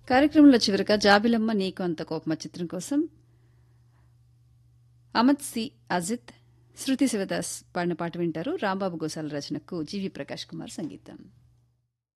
కార్యక్రమంలో చివరగా జాబిలమ్మ నీకు అంత కోపమ చిత్రం కోసం అమద్ సి అజిత్ శృతి శివదాస్ పాడిన పాట వింటారు. రాంబాబు గోసాల రచనకు జీవి ప్రకాష్ కుమార్ సంగీతం.